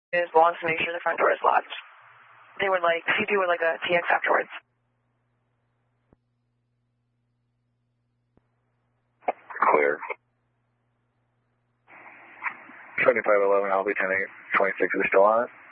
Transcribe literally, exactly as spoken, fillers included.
belongs to make sure the front door is locked. They would like, C P would like a T X afterwards. Clear. seventy-five eleven, I'll be ten eight twenty-six, is still on it?